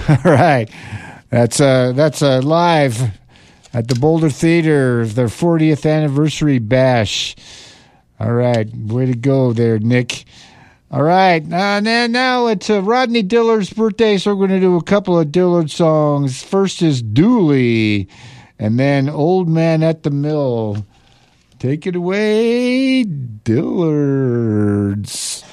All right. That's live at the Boulder Theater, their 40th anniversary bash. All right. Way to go there, Nick. All right. Now it's Rodney Dillard's birthday, so we're going to do a couple of Dillard songs. First is Dooley, and then Old Man at the Mill. Take it away, Dillards.